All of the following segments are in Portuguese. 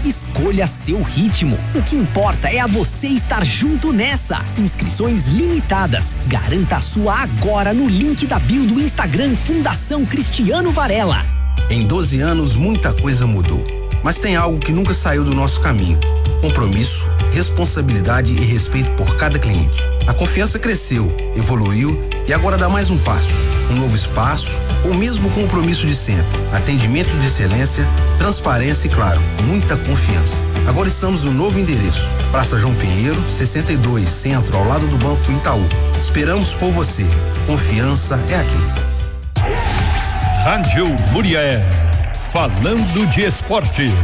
Escolha seu ritmo. O que importa é você estar junto nessa. Inscrições limitadas. Garanta a sua agora no link da bio do Instagram Fundação Cristiano Varela. Em 12 anos, muita coisa mudou. Mas tem algo que nunca saiu do nosso caminho: compromisso, responsabilidade e respeito por cada cliente. A confiança cresceu, evoluiu e agora dá mais um passo. Um novo espaço, o mesmo compromisso de sempre. Atendimento de excelência, transparência e, claro, muita confiança. Agora estamos no novo endereço. Praça João Pinheiro, 62, Centro, ao lado do Banco Itaú. Esperamos por você. Confiança é aqui. Rádio Murié, falando de esportes.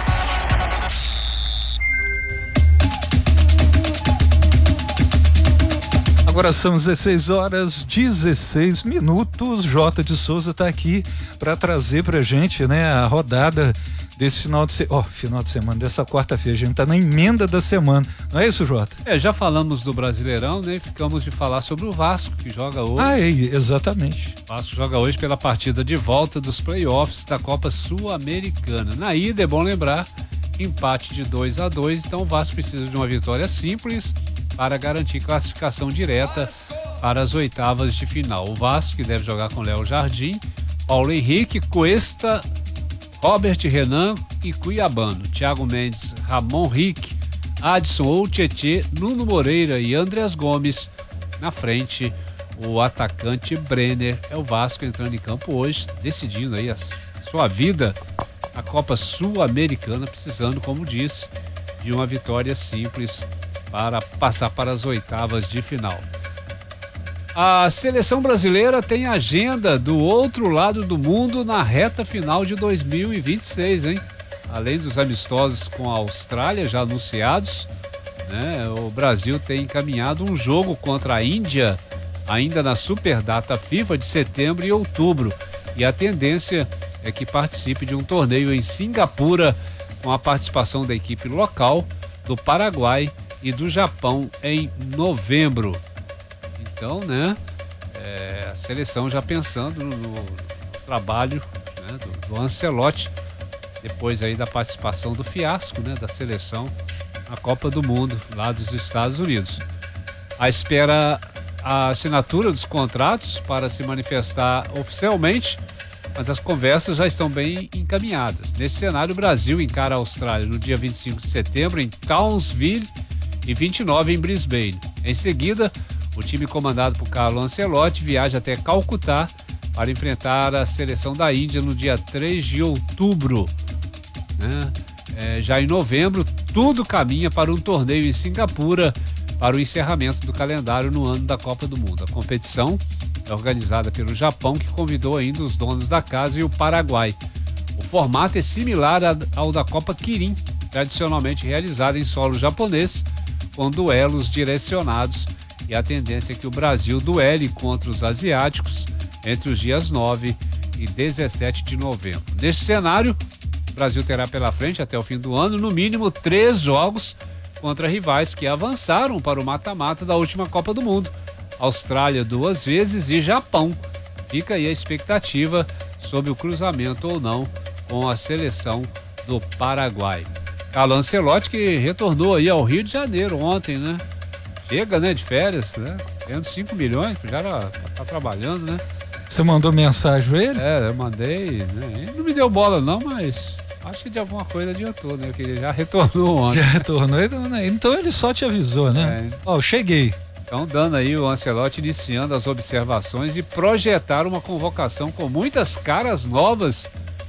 Agora são 16h16. Jota de Souza está aqui para trazer pra gente, né, a rodada desse final de semana, dessa quarta-feira. A gente tá na emenda da semana, não é isso, Jota? Já falamos do Brasileirão, né? Ficamos de falar sobre o Vasco, que joga hoje. Exatamente. O Vasco joga hoje pela partida de volta dos playoffs da Copa Sul-Americana. Na ida, é bom lembrar, empate de 2-2, então o Vasco precisa de uma vitória simples para garantir classificação direta para as oitavas de final. O Vasco, que deve jogar com Léo Jardim, Paulo Henrique, Cuesta, Robert Renan e Cuiabano, Thiago Mendes, Ramon Rick, Adson ou Tietê, Nuno Moreira e Andreas Gomes. Na frente, o atacante Brenner. É o Vasco entrando em campo hoje, decidindo aí a sua vida, a Copa Sul-Americana, precisando, como disse, de uma vitória simples para passar para as oitavas de final. A seleção brasileira tem agenda do outro lado do mundo na reta final de 2026, hein? Além dos amistosos com a Austrália já anunciados, né? O Brasil tem encaminhado um jogo contra a Índia ainda na Superdata FIFA de setembro e outubro. E a tendência é que participe de um torneio em Singapura com a participação da equipe local, do Paraguai e do Japão em novembro. Então, né, a seleção já pensando no trabalho, né, do Ancelotti, depois aí da participação do fiasco, né, da seleção na Copa do Mundo lá dos Estados Unidos. À espera a assinatura dos contratos para se manifestar oficialmente, mas as conversas já estão bem encaminhadas. Nesse cenário, o Brasil encara a Austrália no dia 25 de setembro em Townsville e 29 em Brisbane. Em seguida, o time comandado por Carlo Ancelotti viaja até Calcutá para enfrentar a seleção da Índia no dia 3 de outubro. Né? Já em novembro, tudo caminha para um torneio em Singapura para o encerramento do calendário no ano da Copa do Mundo. A competição é organizada pelo Japão, que convidou ainda os donos da casa, e o Paraguai. O formato é similar ao da Copa Kirin, tradicionalmente realizada em solo japonês, com duelos direcionados, e a tendência é que o Brasil duele contra os asiáticos entre os dias 9 e 17 de novembro. Neste cenário, o Brasil terá pela frente, até o fim do ano, no mínimo 3 jogos contra rivais que avançaram para o mata-mata da última Copa do Mundo: Austrália 2 vezes e Japão. Fica aí a expectativa sobre o cruzamento ou não com a seleção do Paraguai. Carlo Ancelotti, que retornou aí ao Rio de Janeiro ontem, né? Chega, né, de férias, né? Ganhando 5 milhões, já tá trabalhando, né? Você mandou mensagem a ele? Eu mandei, né? Ele não me deu bola não, mas acho que de alguma coisa adiantou, né? Porque ele já retornou ontem. Já retornou, então ele só te avisou, né? Eu cheguei. Então, dando aí o Ancelotti iniciando as observações e projetar uma convocação com muitas caras novas,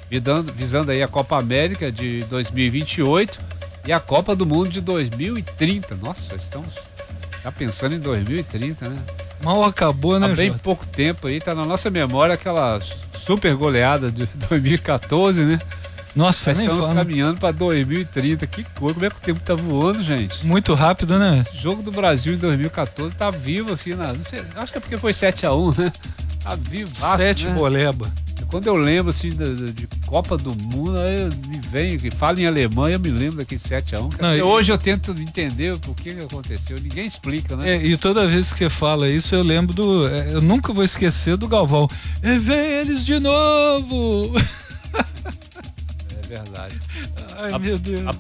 visando aí a Copa América de 2028 e a Copa do Mundo de 2030. Nossa, estamos já pensando em 2030, né? Mal acabou, né, Há bem pouco tempo aí, tá na nossa memória aquela super goleada de 2014, né? Nossa, nem estamos caminhando para 2030. Que coisa, como é que o tempo tá voando, gente? Muito rápido, né? O jogo do Brasil em 2014 tá vivo aqui, não sei, acho que é porque foi 7-1, né? Tá vivo. 7 né? boleba. Quando eu lembro assim de Copa do Mundo, aí me vem, que fala em alemão, eu me lembro daquele 7-1. Hoje eu tento entender por que aconteceu, ninguém explica, né? E toda vez que você fala isso, eu lembro eu nunca vou esquecer do Galvão. Vem eles de novo! É verdade. Ai, meu Deus.